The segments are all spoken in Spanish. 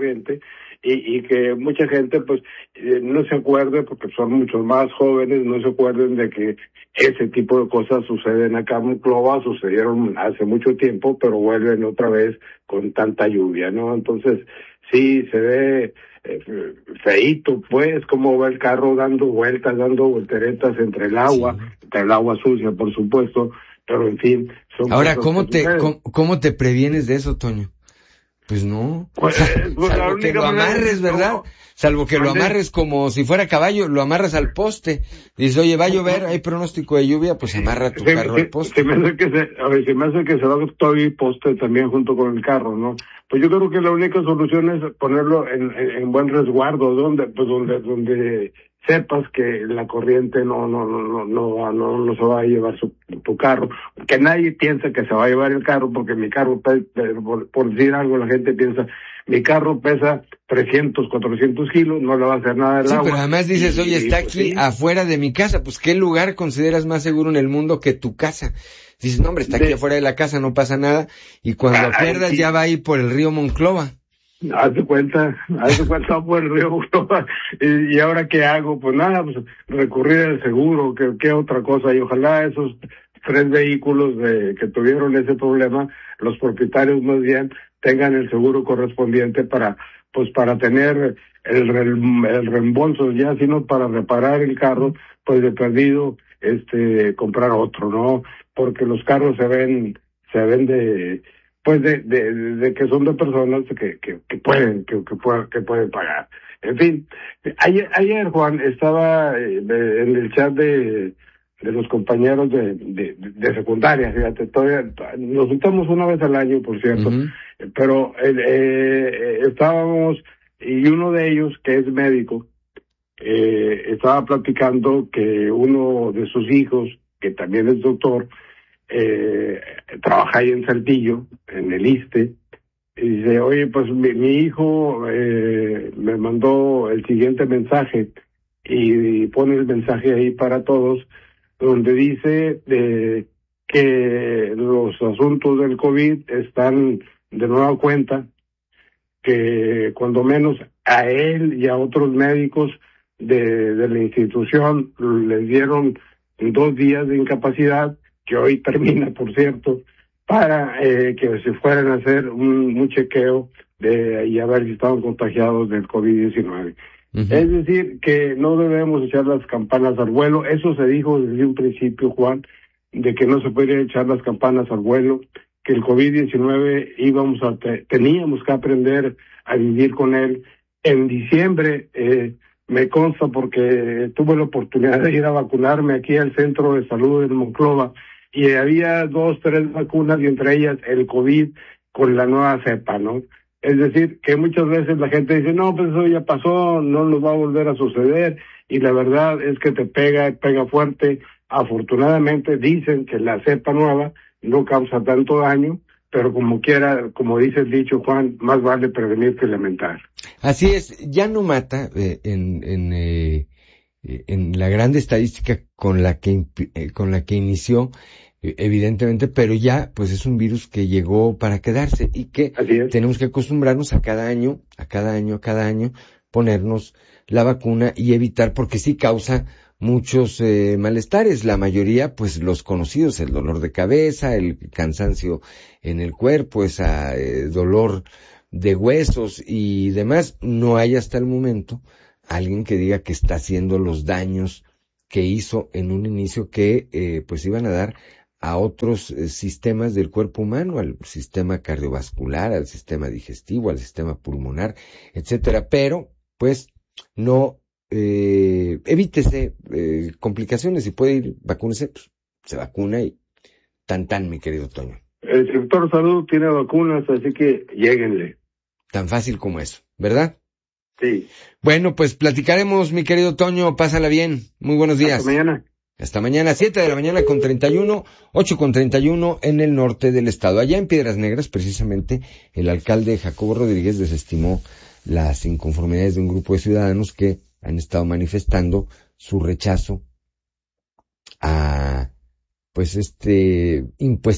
evidentemente, y que mucha gente pues no se acuerde, porque son muchos más jóvenes, no se acuerden de que ese tipo de cosas suceden acá en Monclova, sucedieron hace mucho tiempo, pero vuelven otra vez con tanta lluvia, ¿no? Entonces, sí, se ve feíto, pues, como va el carro dando vueltas, dando volteretas entre el agua sucia, por supuesto, pero en fin, son Ahora, cosas que suceden. ¿cómo te previenes de eso, Toño? Pues no, Pues la salvo que única lo manera amarres, ¿verdad? Salvo que lo amarres como si fuera caballo, lo amarras al poste. Dices, oye, va a llover, hay pronóstico de lluvia, pues amarra tu carro al poste. Se me hace que se va todo el poste también junto con el carro, ¿no? Pues yo creo que la única solución es ponerlo en buen resguardo, donde sepas que la corriente no se va a llevar tu carro, que nadie piensa que se va a llevar el carro, porque mi carro, por decir algo, la gente piensa, mi carro pesa 300, 400 kilos, no le va a hacer nada el agua. Sí, pero además dices, oye, está pues, aquí afuera de mi casa, pues ¿qué lugar consideras más seguro en el mundo que tu casa? Dices, no hombre, está aquí afuera de la casa, no pasa nada, y cuando acuerdas ya va ahí por el río Monclova. Haz de cuenta por el río Monclova, y ahora qué hago, pues nada, pues recurrir al seguro, qué otra cosa, y ojalá esos 3 vehículos que tuvieron ese problema, los propietarios más bien tengan el seguro correspondiente para tener el reembolso, ya sino para reparar el carro, pues de perdido, comprar otro, ¿no? Porque los carros se ven de que son de personas que pueden pagar. En fin, ayer Juan, estaba en el chat de los compañeros de secundaria, fíjate, todavía nos juntamos una vez al año, por cierto, pero estábamos, y uno de ellos, que es médico, estaba platicando que uno de sus hijos, que también es doctor, trabaja ahí en Saltillo, en el ISSSTE, y dice, oye, pues mi hijo me mandó el siguiente mensaje, y pone el mensaje ahí para todos, donde dice que los asuntos del COVID están de nueva cuenta, que cuando menos a él y a otros médicos de la institución les dieron 2 días de incapacidad, que hoy termina, por cierto, para que se fueran a hacer un chequeo y a ver si estaban contagiados del COVID-19. Es decir, que no debemos echar las campanas al vuelo. Eso se dijo desde un principio, Juan, de que no se podía echar las campanas al vuelo, que el COVID-19 teníamos que aprender a vivir con él. En diciembre, me consta porque tuve la oportunidad de ir a vacunarme aquí al Centro de Salud de Monclova, y había 2, 3 vacunas, y entre ellas el COVID con la nueva cepa, ¿no? Es decir, que muchas veces la gente dice, no, pues eso ya pasó, no nos va a volver a suceder, y la verdad es que te pega fuerte. Afortunadamente dicen que la cepa nueva no causa tanto daño, pero como quiera, como dice el dicho, Juan, más vale prevenir que lamentar. Así es, ya no mata en la gran estadística con la que inició, evidentemente, pero ya pues es un virus que llegó para quedarse y que tenemos que acostumbrarnos a cada año ponernos la vacuna y evitar, porque sí causa muchos malestares, la mayoría pues los conocidos, el dolor de cabeza, el cansancio en el cuerpo, esa dolor de huesos y demás. No hay hasta el momento alguien que diga que está haciendo los daños que hizo en un inicio, que pues iban a dar a otros sistemas del cuerpo humano, al sistema cardiovascular, al sistema digestivo, al sistema pulmonar, etcétera. Pero pues no evítese complicaciones, y puede ir, vacúnese, pues se vacuna y tan, mi querido Toño. El sector salud tiene vacunas, así que lléguenle. Tan fácil como eso, ¿verdad? Sí. Bueno, pues platicaremos, mi querido Toño, pásala bien. Muy buenos días. Hasta mañana. Hasta mañana, 7 de la mañana con 31, 8:31 en el norte del estado. Allá en Piedras Negras, precisamente, el alcalde Jacobo Rodríguez desestimó las inconformidades de un grupo de ciudadanos que han estado manifestando su rechazo a, pues,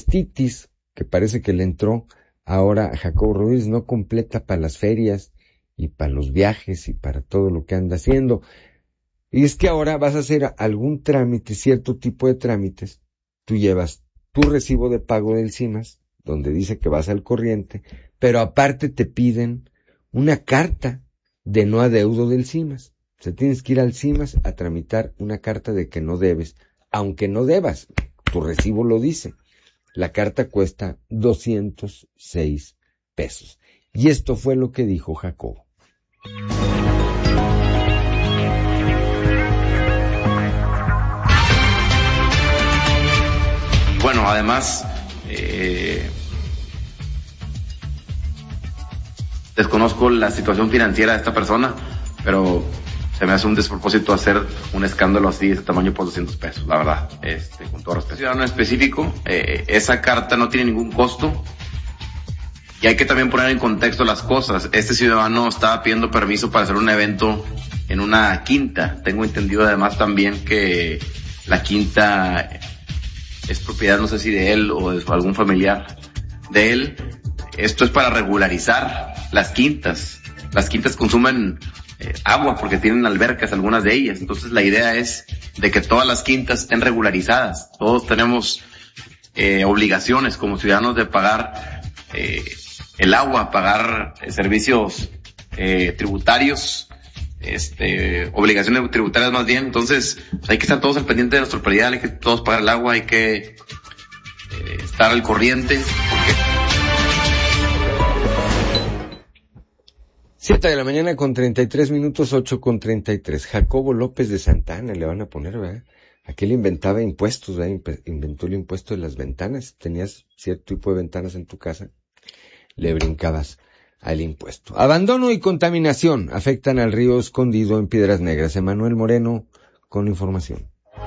impuestitis que parece que le entró ahora a Jacobo Rodríguez. No completa para las ferias y para los viajes y para todo lo que anda haciendo. Y es que ahora vas a hacer algún trámite, cierto tipo de trámites, tú llevas tu recibo de pago del CIMAS, donde dice que vas al corriente, pero aparte te piden una carta de no adeudo del CIMAS. O sea, tienes que ir al CIMAS a tramitar una carta de que no debes, aunque no debas, tu recibo lo dice. La carta cuesta 206 pesos. Y esto fue lo que dijo Jacobo. Bueno, además, desconozco la situación financiera de esta persona, pero se me hace un despropósito hacer un escándalo así de ese tamaño por 200 pesos, la verdad, con todo respeto. Ciudadano específico, esa carta no tiene ningún costo y hay que también poner en contexto las cosas. Este ciudadano estaba pidiendo permiso para hacer un evento en una quinta. Tengo entendido además también que la quinta es propiedad, no sé si de él o de algún familiar de él. Esto es para regularizar las quintas. Las quintas consumen agua porque tienen albercas, algunas de ellas. Entonces la idea es de que todas las quintas estén regularizadas. Todos tenemos obligaciones como ciudadanos de pagar el agua, pagar servicios tributarios, obligaciones tributarias más bien. Entonces pues hay que estar todos al pendiente de nuestro predial, hay que todos pagar el agua, hay que estar al corriente. 7 de la mañana con 33 minutos, 8:33. Jacobo López de Santa Anna le van a poner, ¿verdad? Aquel inventaba impuestos, ¿verdad? Inventó el impuesto de las ventanas. Tenías cierto tipo de ventanas en tu casa, le brincabas al impuesto. Abandono y contaminación afectan al río Escondido en Piedras Negras. Emanuel Moreno con información.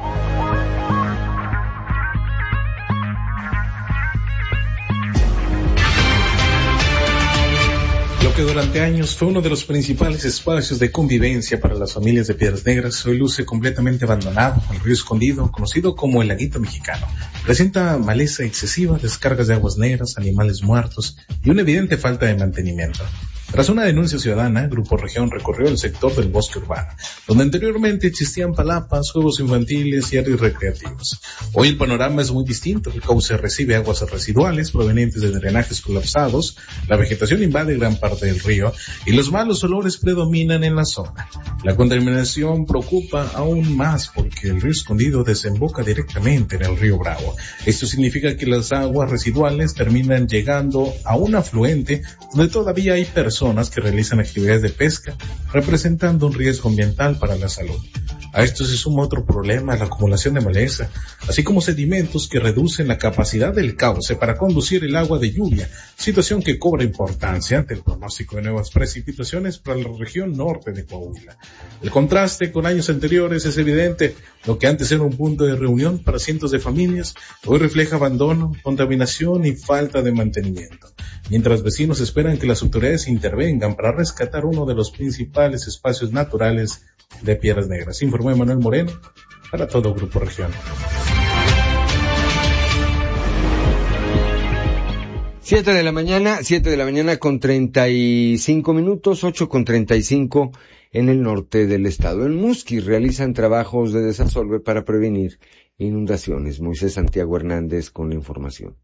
Que durante años fue uno de los principales espacios de convivencia para las familias de Piedras Negras, hoy luce completamente abandonado. El río Escondido, conocido como el Laguito Mexicano, presenta maleza excesiva, descargas de aguas negras, animales muertos y una evidente falta de mantenimiento. Tras una denuncia ciudadana, Grupo Región recorrió el sector del bosque urbano, donde anteriormente existían palapas, juegos infantiles y áreas recreativos. Hoy el panorama es muy distinto. El cauce recibe aguas residuales provenientes de drenajes colapsados, la vegetación invade gran parte del río y los malos olores predominan en la zona. La contaminación preocupa aún más porque el río Escondido desemboca directamente en el río Bravo. Esto significa que las aguas residuales terminan llegando a un afluente donde todavía hay personas que realizan actividades de pesca, representando un riesgo ambiental para la salud. A esto se suma otro problema, la acumulación de maleza, así como sedimentos que reducen la capacidad del cauce para conducir el agua de lluvia, situación que cobra importancia ante el pronóstico de nuevas precipitaciones para la región norte de Coahuila. El contraste con años anteriores es evidente. Lo que antes era un punto de reunión para cientos de familias, hoy refleja abandono, contaminación y falta de mantenimiento. Mientras vecinos esperan que las autoridades intervengan para rescatar uno de los principales espacios naturales de Piedras Negras. Informó Emanuel Moreno para todo Grupo Región. 7 de la mañana con 35 minutos, 8:35 en el norte del estado. En Musquis realizan trabajos de desasolve para prevenir inundaciones. Moisés Santiago Hernández con la información.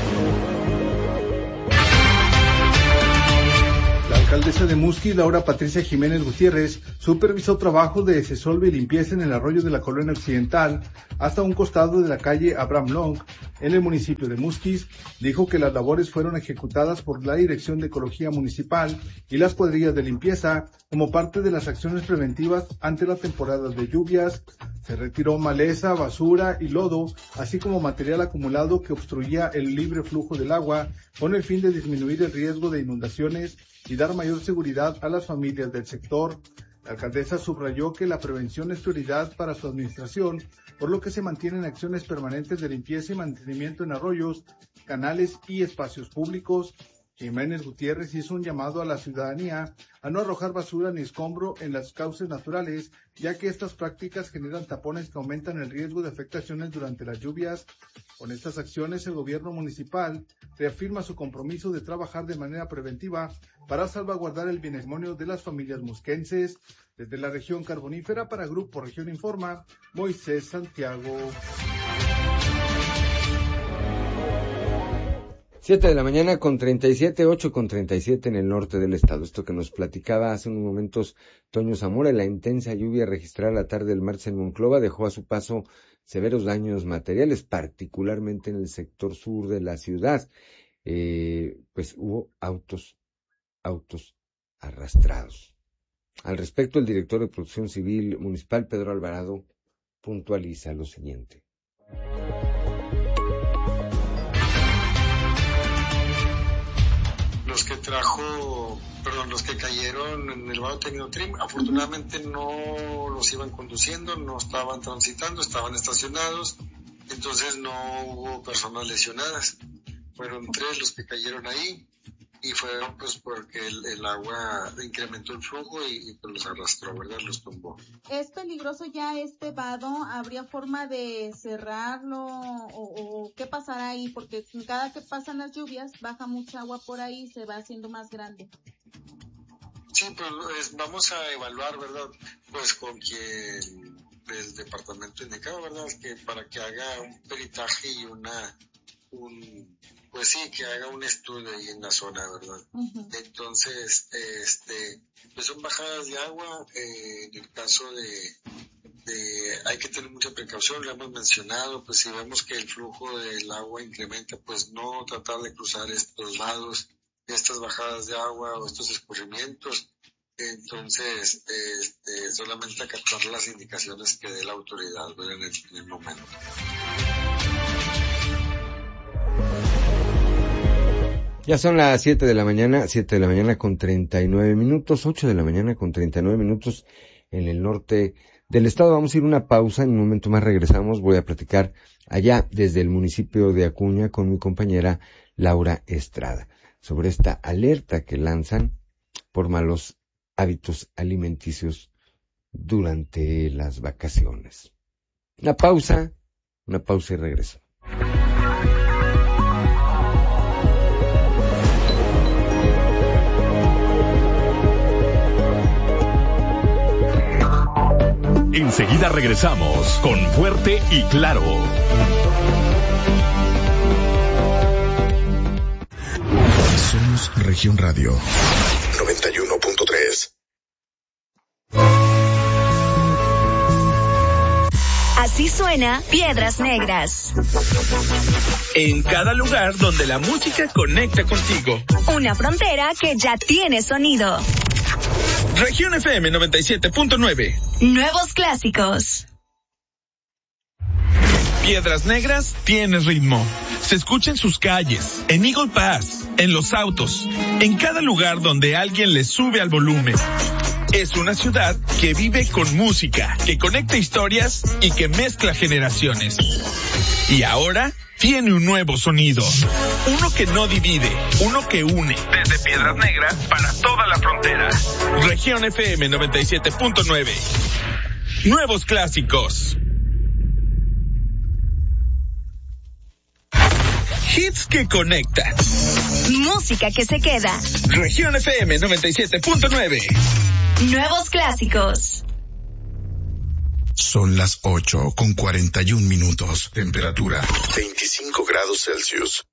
La alcaldesa de Musquis, Laura Patricia Jiménez Gutiérrez, supervisó trabajos de desasolve y limpieza en el arroyo de la Colonia Occidental, hasta un costado de la calle Abraham Long, en el municipio de Musquis. Dijo que las labores fueron ejecutadas por la Dirección de Ecología Municipal y las cuadrillas de limpieza como parte de las acciones preventivas ante las temporadas de lluvias. Se retiró maleza, basura y lodo, así como material acumulado que obstruía el libre flujo del agua, con el fin de disminuir el riesgo de inundaciones y dar mayor seguridad a las familias del sector. La alcaldesa subrayó que la prevención es prioridad para su administración, por lo que se mantienen acciones permanentes de limpieza y mantenimiento en arroyos, canales y espacios públicos. Jiménez Gutiérrez hizo un llamado a la ciudadanía a no arrojar basura ni escombro en las cauces naturales, ya que estas prácticas generan tapones que aumentan el riesgo de afectaciones durante las lluvias. Con estas acciones, el gobierno municipal reafirma su compromiso de trabajar de manera preventiva para salvaguardar el bienestar de las familias musquenses. Desde la región carbonífera, para Grupo Región Informa, Moisés Santiago. 7 de la mañana con 37, 8 con 37 en el norte del estado. Esto que nos platicaba hace unos momentos Toño Zamora, la intensa lluvia registrada la tarde del martes en Monclova dejó a su paso severos daños materiales, particularmente en el sector sur de la ciudad. Pues hubo autos arrastrados. Al respecto, el director de Protección Civil Municipal, Pedro Alvarado, puntualiza lo siguiente. Los que cayeron en el Vado Tecnotrim, afortunadamente no los iban conduciendo, no estaban transitando, estaban estacionados, entonces no hubo personas lesionadas. Fueron 3 los que cayeron ahí y fueron pues porque el agua incrementó el flujo y pues los arrastró, ¿verdad? Los tumbó. ¿Es peligroso ya este vado? ¿Habría forma de cerrarlo o qué pasará ahí? Porque cada que pasan las lluvias baja mucha agua por ahí y se va haciendo más grande. Sí, pues vamos a evaluar, ¿verdad? Pues con quien el departamento indicado, ¿verdad? Que para que haga un peritaje y que haga un estudio ahí en la zona, ¿verdad? Uh-huh. Entonces, pues son bajadas de agua, en el caso de hay que tener mucha precaución, lo hemos mencionado, pues si vemos que el flujo del agua incrementa, pues no tratar de cruzar estos lados, estas bajadas de agua o estos escurrimientos, entonces solamente acatar las indicaciones que dé la autoridad, ¿verdad? En el momento. Ya son las 7 de la mañana con 39 minutos, 8 de la mañana con 39 minutos en el norte del estado. Vamos a ir a una pausa, en un momento más regresamos. Voy a platicar allá desde el municipio de Acuña con mi compañera Laura Estrada sobre esta alerta que lanzan por malos hábitos alimenticios durante las vacaciones. Una pausa y regreso. Enseguida regresamos con Fuerte y Claro. Somos Región Radio 91.3. Así suena Piedras Negras. En cada lugar donde la música conecta contigo. Una frontera que ya tiene sonido. Región FM 97.9. Nuevos clásicos. Piedras Negras tiene ritmo. Se escucha en sus calles, en Eagle Pass, en los autos, en cada lugar donde alguien le sube al volumen. Es una ciudad que vive con música, que conecta historias y que mezcla generaciones. Y ahora tiene un nuevo sonido. Uno que no divide, uno que une. Desde Piedras Negras para toda la frontera. Región FM 97.9. Nuevos clásicos. Hits que conectan. Música que se queda. Región FM 97.9. Nuevos clásicos. Son las 8:41. Temperatura 25 grados Celsius.